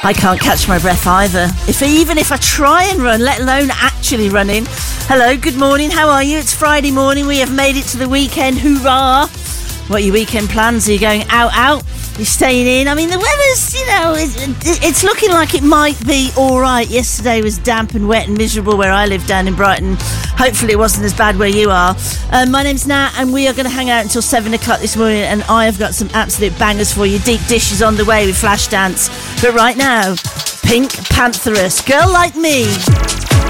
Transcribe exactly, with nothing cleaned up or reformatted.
I can't catch my breath either. If even if I try and run, let alone actually running. Hello, good morning. How are you? It's Friday morning. We have made it to the weekend. Hoorah! What are your weekend plans? Are you going out, out? You're staying in? I mean, the weather's, you know, it's, it's looking like it might be all right. Yesterday was damp and wet and miserable where I live down in Brighton. Hopefully it wasn't as bad where you are. Um, my name's Nat, and we are going to hang out until seven o'clock this morning, and I have got some absolute bangers for you. Deep Dish is on the way with Flashdance. But right now, Pink Pantheress, Girl Like Me.